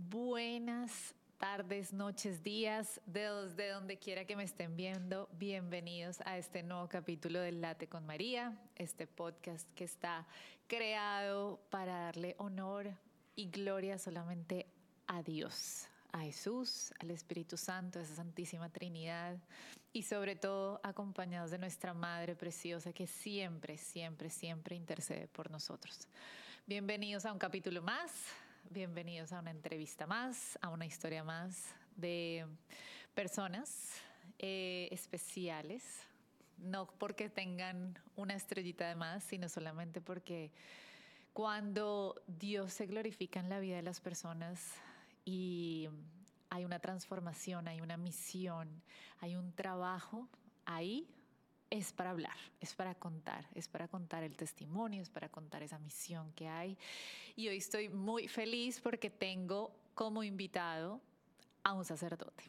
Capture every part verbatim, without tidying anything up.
Buenas tardes, noches, días, dedos de donde quiera que me estén viendo. Bienvenidos a este nuevo capítulo del Late con María, este podcast que está creado para darle honor y gloria solamente a Dios, a Jesús, al Espíritu Santo, a esa Santísima Trinidad y sobre todo acompañados de nuestra Madre Preciosa que siempre, siempre, siempre intercede por nosotros. Bienvenidos a un capítulo más. Bienvenidos a una entrevista más, a una historia más de personas eh, especiales, no porque tengan una estrellita de más, sino solamente porque cuando Dios se glorifica en la vida de las personas y hay una transformación, hay una misión, hay un trabajo, ahí es para hablar, es para contar, es para contar el testimonio, es para contar esa misión que hay. Y hoy estoy muy feliz porque tengo como invitado a un sacerdote.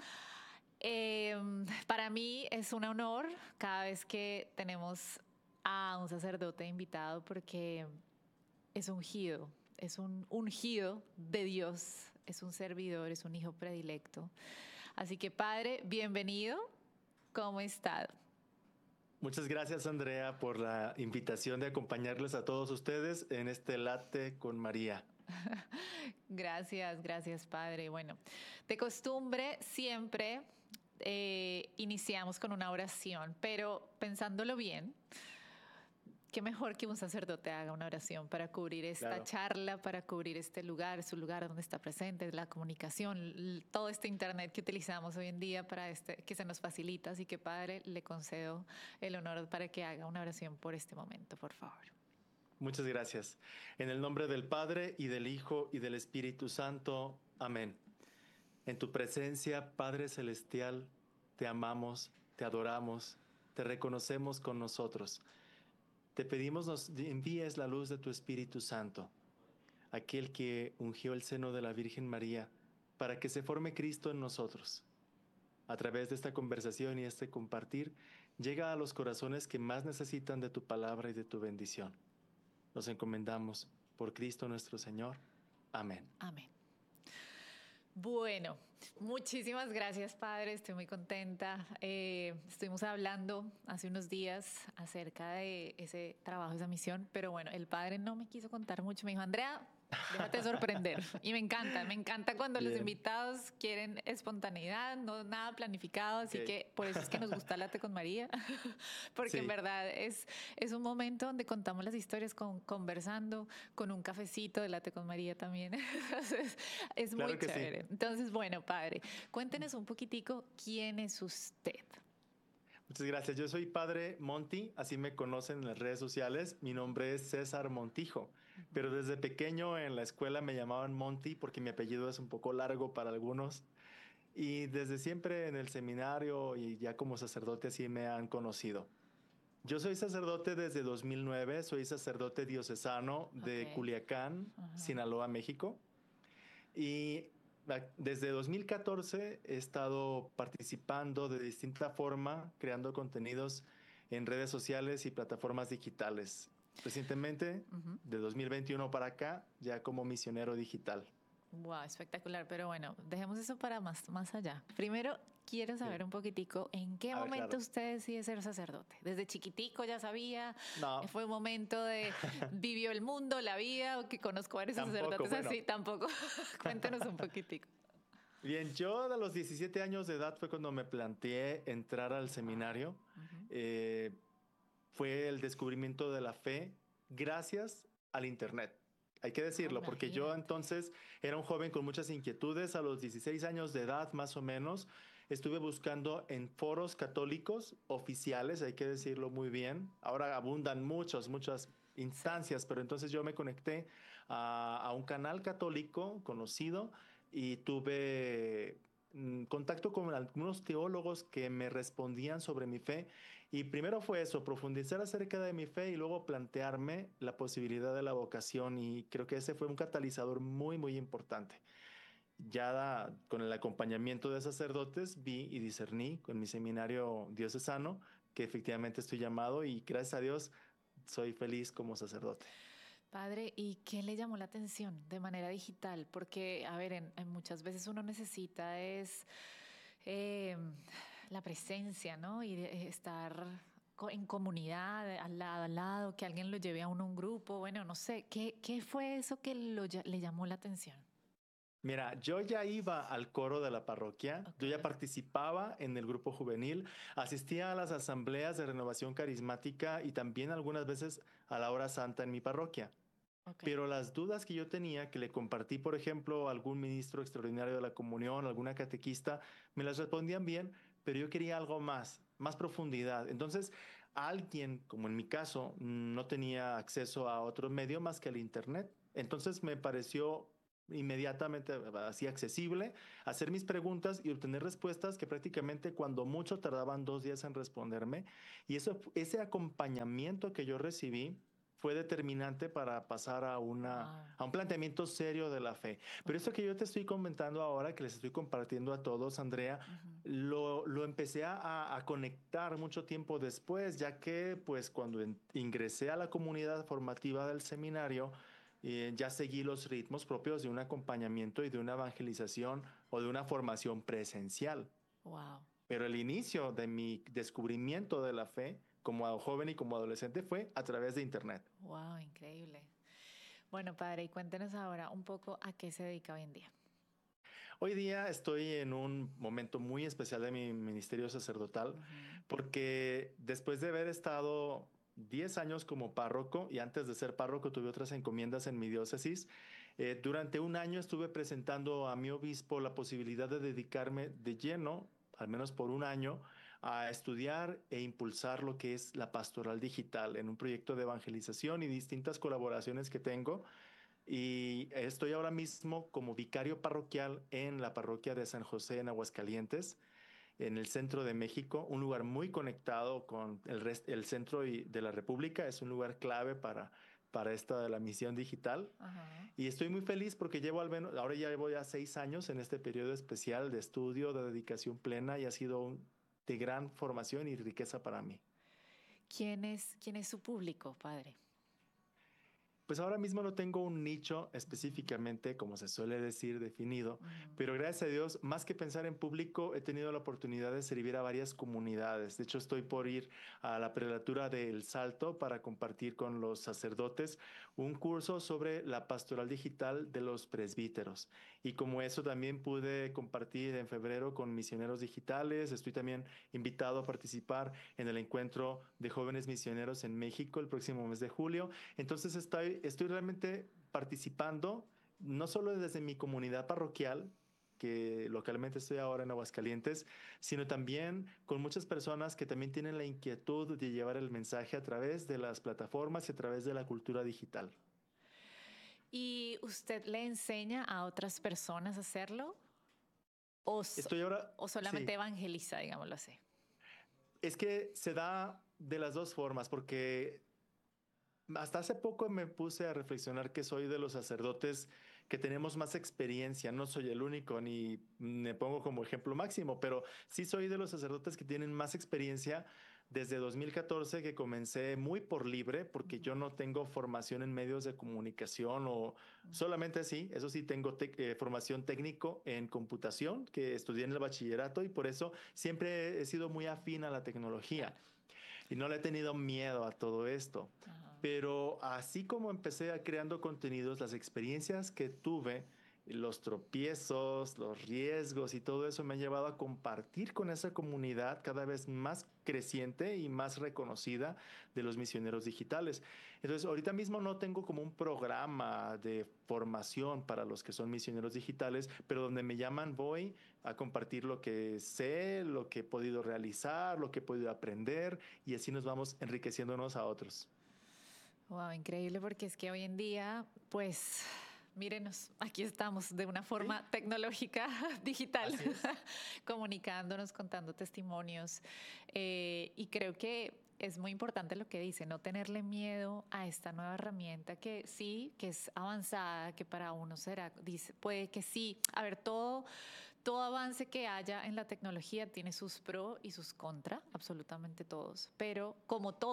Eh, para mí es un honor cada vez que tenemos a un sacerdote invitado porque es ungido, es un ungido de Dios, es un servidor, es un hijo predilecto. Así que, Padre, bienvenido. ¿Cómo ha estado? Muchas gracias, Andrea, por la invitación de acompañarles a todos ustedes en este Late con María. Gracias, gracias, Padre. Bueno, de costumbre siempre eh, iniciamos con una oración, pero pensándolo bien, qué mejor que un sacerdote haga una oración para cubrir esta Claro. charla, para cubrir este lugar, su lugar donde está presente, la comunicación, todo este internet que utilizamos hoy en día para este, que se nos facilita. Así que, Padre, le concedo el honor para que haga una oración por este momento, por favor. Muchas gracias. En el nombre del Padre, y del Hijo, y del Espíritu Santo. Amén. En tu presencia, Padre Celestial, te amamos, te adoramos, te reconocemos con nosotros. Te pedimos nos envíes la luz de tu Espíritu Santo, aquel que ungió el seno de la Virgen María, para que se forme Cristo en nosotros. A través de esta conversación y este compartir, llega a los corazones que más necesitan de tu palabra y de tu bendición. Nos encomendamos por Cristo nuestro Señor. Amén. Amén. Bueno, muchísimas gracias, Padre. Estoy muy contenta. Eh, estuvimos hablando hace unos días acerca de ese trabajo, esa misión, pero bueno, el Padre no me quiso contar mucho. Me dijo, Andrea, déjate sorprender. Y me encanta, me encanta cuando Bien. los invitados quieren espontaneidad, no nada planificado. Así Ok. que por eso es que nos gusta Late con María, porque Sí. en verdad es, es un momento donde contamos las historias con, conversando, con un cafecito de Late con María también. Entonces, es Claro muy que sí. chévere. Entonces, bueno, Padre, cuéntenos un poquitico quién es usted. Muchas gracias. Yo soy Padre Monti, así me conocen en las redes sociales. Mi nombre es César Montijo, pero desde pequeño en la escuela me llamaban Monti porque mi apellido es un poco largo para algunos. Y desde siempre en el seminario y ya como sacerdote así me han conocido. Yo soy sacerdote desde dos mil nueve, soy sacerdote diocesano de Ok. Culiacán, Ajá. Sinaloa, México. Y desde dos mil catorce he estado participando de distinta forma, creando contenidos en redes sociales y plataformas digitales. Recientemente, Ujú. de dos mil veintiuno para acá, ya como misionero digital. Wow, espectacular. Pero bueno, dejemos eso para más, más allá. Primero, quiero saber Sí. un poquitico en qué A ver, momento claro. usted decide ser sacerdote. ¿Desde chiquitico ya sabía? No, ¿Fue un momento de vivió el mundo, la vida, o que conozco varios tampoco. sacerdotes Bueno, así? Tampoco. Cuéntenos un poquitico. bien, yo a los diecisiete años de edad fue cuando me planteé entrar al seminario. Wow. Ujú. Eh, fue el descubrimiento de la fe gracias al Internet. Hay que Ah, decirlo, porque yo imagínate. entonces era un joven con muchas inquietudes. A los dieciséis años de edad, más o menos, estuve buscando en foros católicos oficiales, hay que decirlo muy bien. Ahora abundan muchos, muchas Sí. instancias, pero entonces yo me conecté a, a un canal católico conocido y tuve mm, contacto con algunos teólogos que me respondían sobre mi fe. Y primero fue eso, profundizar acerca de mi fe y luego plantearme la posibilidad de la vocación. Y creo que ese fue un catalizador muy, muy importante. Ya da- con el acompañamiento de sacerdotes vi y discerní con mi seminario diocesano que efectivamente estoy llamado y gracias a Dios soy feliz como sacerdote. Padre, ¿y qué le llamó la atención de manera digital? Porque, a ver, en, en muchas veces uno necesita es eh, la presencia, ¿no? Y de- estar co- en comunidad, al lado, al lado, que alguien lo lleve a uno a un grupo, bueno, no sé, ¿qué, qué fue eso que lo lla- le llamó la atención? Mira, yo ya iba al coro de la parroquia, Ok, yo ya participaba en el grupo juvenil, asistía a las asambleas de renovación carismática y también algunas veces a la hora santa en mi parroquia. ok. Pero las dudas que yo tenía, que le compartí, por ejemplo, a algún ministro extraordinario de la comunión, alguna catequista, me las respondían bien, pero yo quería algo más, más profundidad. Entonces, alguien, como en mi caso, no tenía acceso a otro medio más que el Internet. Entonces me pareció inmediatamente así accesible hacer mis preguntas y obtener respuestas que prácticamente cuando mucho tardaban dos días en responderme. Y eso, ese acompañamiento que yo recibí fue determinante para pasar a, una, Wow. a un planteamiento serio de la fe. Pero Ok. esto que yo te estoy comentando ahora, que les estoy compartiendo a todos, Andrea, Ujú. lo, lo empecé a, a conectar mucho tiempo después, ya que pues cuando en, ingresé a la comunidad formativa del seminario, eh, ya seguí los ritmos propios de un acompañamiento y de una evangelización o de una formación presencial. Wow. Pero el inicio de mi descubrimiento de la fe como joven y como adolescente fue a través de Internet. Wow, increíble. Bueno, padre, y cuéntenos ahora un poco a qué se dedica hoy en día. Hoy día estoy en un momento muy especial de mi ministerio sacerdotal Ujú. porque después de haber estado diez años como párroco y antes de ser párroco tuve otras encomiendas en mi diócesis, eh, durante un año estuve presentando a mi obispo la posibilidad de dedicarme de lleno, al menos por un año, a estudiar e impulsar lo que es la pastoral digital en un proyecto de evangelización y distintas colaboraciones que tengo. Y estoy ahora mismo como vicario parroquial en la parroquia de San José en Aguascalientes, en el centro de México, un lugar muy conectado con el, rest, el centro y- de la República. Es un lugar clave para, para esta de la misión digital. Ajá. Y estoy muy feliz porque llevo al menos, ahora ya llevo ya seis años en este periodo especial de estudio, de dedicación plena y ha sido un- de gran formación y riqueza para mí. ¿Quién es, quién es su público, padre? Pues ahora mismo no tengo un nicho Ujú. específicamente, como se suele decir, definido, Ujú. pero gracias a Dios, más que pensar en público, he tenido la oportunidad de servir a varias comunidades. De hecho, estoy por ir a la prelatura de El Salto para compartir con los sacerdotes un curso sobre la pastoral digital de los presbíteros. Y como eso también pude compartir en febrero con misioneros digitales, estoy también invitado a participar en el encuentro de jóvenes misioneros en México el próximo mes de julio. Entonces estoy, estoy realmente participando, no solo desde mi comunidad parroquial, que localmente estoy ahora en Aguascalientes, sino también con muchas personas que también tienen la inquietud de llevar el mensaje a través de las plataformas y a través de la cultura digital. ¿Y usted le enseña a otras personas a hacerlo? ¿O, so- Estoy ahora, o solamente sí, evangeliza, digámoslo así? es que se da de las dos formas, porque hasta hace poco me puse a reflexionar que soy de los sacerdotes que tenemos más experiencia. No soy el único ni me pongo como ejemplo máximo, pero sí soy de los sacerdotes que tienen más experiencia desde dos mil catorce, que comencé muy por libre porque Ujú. yo no tengo formación en medios de comunicación o solamente así. Eso sí, tengo tec- eh, formación técnico en computación que estudié en el bachillerato y por eso siempre he sido muy afín a la tecnología Claro. y no le he tenido miedo a todo esto. Ajá. Pero así como empecé a creando contenidos, las experiencias que tuve, los tropiezos, los riesgos y todo eso me han llevado a compartir con esa comunidad cada vez más creciente y más reconocida de los misioneros digitales. Entonces, ahorita mismo no tengo como un programa de formación para los que son misioneros digitales, pero donde me llaman voy a compartir lo que sé, lo que he podido realizar, lo que he podido aprender y así nos vamos enriqueciéndonos a otros. Wow, increíble porque es que hoy en día, pues, mírenos, aquí estamos de una Sí, forma tecnológica, digital, así es. comunicándonos, contando testimonios. Eh, y creo que es muy importante lo que dice, no tenerle miedo a esta nueva herramienta que sí, que es avanzada, que para uno será, dice, puede que sí. A ver, todo, todo avance que haya en la tecnología tiene sus pros y sus contras, absolutamente todos. Pero como todo,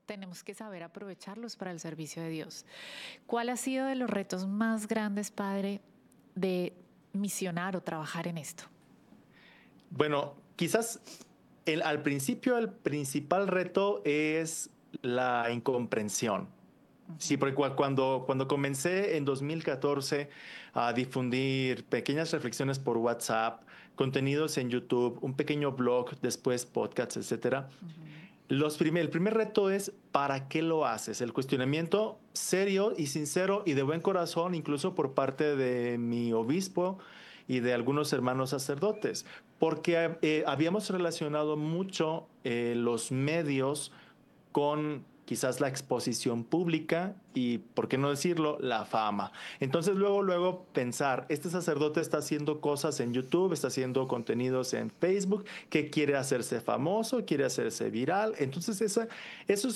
tenemos que saber aprovecharlos para el servicio de Dios. ¿Cuál ha sido de los retos más grandes, Padre, de misionar o trabajar en esto? Bueno, quizás el, al principio el principal reto es la incomprensión. Uh-huh. Sí, porque cuando, cuando comencé en dos mil catorce a difundir pequeñas reflexiones por WhatsApp, contenidos en YouTube, un pequeño blog, después podcasts, etcétera. Uh-huh. Los primer, el primer reto es ¿para qué lo haces? El cuestionamiento serio y sincero y de buen corazón, incluso por parte de mi obispo y de algunos hermanos sacerdotes, porque eh, habíamos relacionado mucho eh, los medios con quizás la exposición pública y, por qué no decirlo, la fama. Entonces luego, luego pensar, este sacerdote está haciendo cosas en YouTube, está haciendo contenidos en Facebook, que quiere hacerse famoso, quiere hacerse viral. Entonces esa, esos